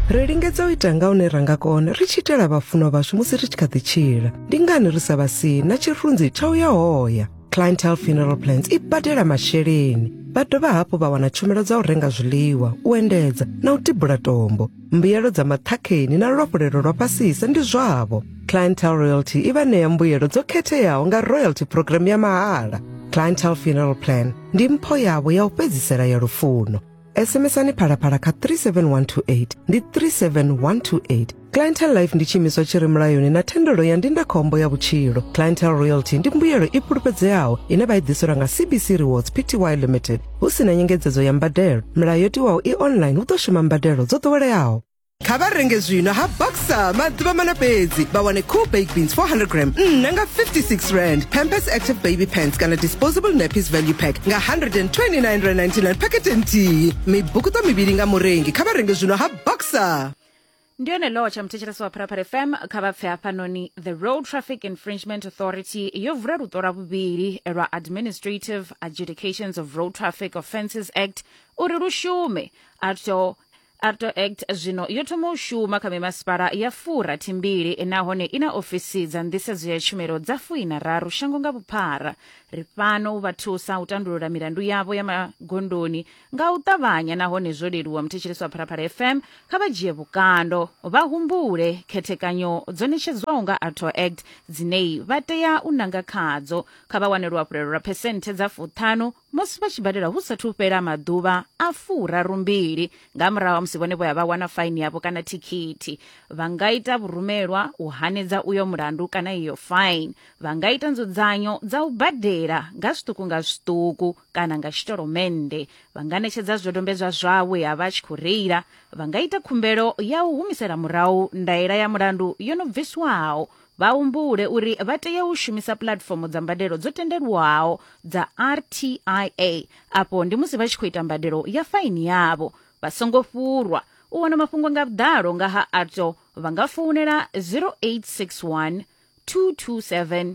ri lingedza u ita nga une ranga kona ri tshi itela vhafunwa vhashu musi ri tshi kha ḓi tshila. Ndi ngani ri sa vha si na tshirunzi tsha u ya hoya? Clientele Funeral Plans i badela masheleni. Vha dovha hafhu vha wana tshumelo dza u renga zwiḽiwa, u endedza na u tibula tombo. Mbuyelo dza maṱhakheni na luhafhulelo lwa fhasisa ndi zwavho. Clientele Royalty i vha ṋea mbuyelo dzo khetheaho nga royalty program ya mahala. Clientele Funeral Plan ndi mpho yavho ya u fhedzisela ya lufuno. SMS-ani phalaphala kha 37128 ndi 37128. Clientele Life ndi tshiimiswa tshi re mulayoni na thendelo ya ndindakhombo ya vhutshilo. Clientele Royalty ndi mbuyelo i fhulufhedzeaho ine vha i ḓisela nga CBC Rewards Pty Limited. Hu si na nyengedzedzo ya mbadelo, milayo yo tiwaho i online hu ḓo shuma mbadelo dzo ḓoweleaho. Kha vha renge zwino ha Boxer maḓuvha mana fhedzi vha wane cool baked beans 400 gram nga 56 rand, Pampers Active Baby Pants kana disposable nappies value pack nga 129.99 packet nthihi. Mibukuto mivhili nga murengi. Kha vha renge zwino ha Boxer. Ndione lo cha mthetshelesi wa Phalaphala FM kha vha pfe hafhanoni the Road Traffic Infringement Authority yo vula luṱo lwa vhuvhili lwa Administrative Adjudications of Road Traffic Offences Act uri lu shume. Auto Act zwino yo thoma u shuma kha mimasipala ya furathi nahone ina ofisi dza nḓisedzo ya tshumelo dza 13 shango nga vhuphara. Ri fano u vha thusa u tandulula milandu yavho ya magondoni nga u ṱavhanya nahone zwo leluwa. Mthetshelesi wa Phalaphala FM kha vha dzhie vhukando vha humbule khethekanyo dzo ṋetshedzwaho nga Auto Act dzine vha tea u nanga khadzo. Kha vha wane luhafhulelo lwa phesenthe dza 5 musi vha tshi badela hu sathu fhela maḓuvha a 32 nga murahu ha musi vhone vho ya vha wana faini yavho kana thikhithi. Vha nga ita vhurumelwa u hanedza uyo mulandu kana iyo fine. Vha nga ita nzudzanyo dza u badela nga zwiṱuku kana nga tshitolomennde. Vha nga ṋetshedza zwidodombedzwa zwawe ya vha tshi khou reila. Vha nga ita khumbelo ya u humisela murahu ndaela ya mulandu yo no bviswaho. Vha humbule uri vha tea u shumisa platform dza mbadelo dzo tendelwaho dza RTIA. Apo ndi musi vha tshi khou ita mbadelo ya faini yavho. Vha songo fhurwa. U wana mafhungo nga vhuḓalo nga ha ATO vha nga founela 0861 227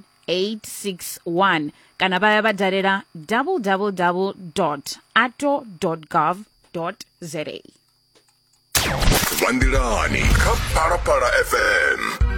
861 kana vha ya vha dalela www.ato.gov.za. Vandirani kha Phalaphala FM.